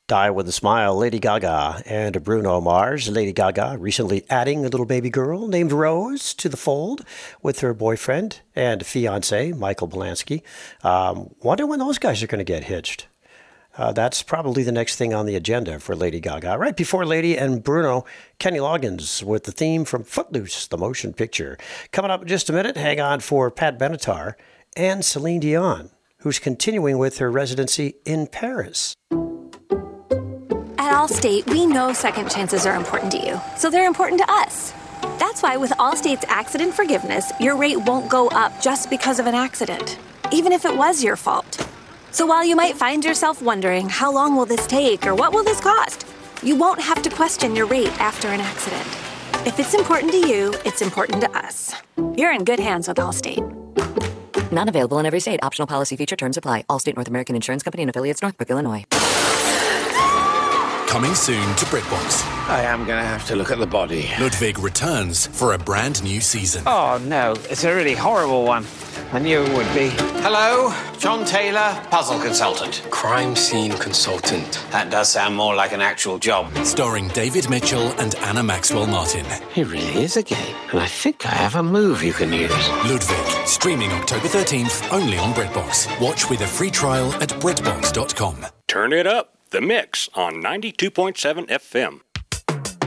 Die with a Smile, Lady Gaga and Bruno Mars. Lady Gaga recently adding a little baby girl named Rose to the fold with her boyfriend and fiance, Michael Polanski. Wonder when those guys are going to get hitched. That's probably the next thing on the agenda for Lady Gaga. Right before Lady and Bruno, Kenny Loggins with the theme from Footloose, the motion picture. Coming up in just a minute, hang on for Pat Benatar and Celine Dion, who's continuing with her residency in Paris. At Allstate, we know second chances are important to you, so they're important to us. That's why with Allstate's accident forgiveness, your rate won't go up just because of an accident, even if it was your fault. So while you might find yourself wondering, how long will this take or what will this cost? You won't have to question your rate after an accident. If it's important to you, it's important to us. You're in good hands with Allstate. Not available in every state. Optional policy feature terms apply. Allstate North American Insurance Company and affiliates, Northbrook, Illinois. Coming soon to BritBox. I am going to have to look at the body. Ludwig returns for a brand new season. Oh, no. It's a really horrible one. I knew it would be. Hello, John Taylor, puzzle consultant. Crime scene consultant. That does sound more like an actual job. Starring David Mitchell and Anna Maxwell Martin. It really is a game. And I think I have a move you can use. Ludwig, streaming October 13th, only on BritBox. Watch with a free trial at BritBox.com. Turn it up. The Mix on 92.7 FM.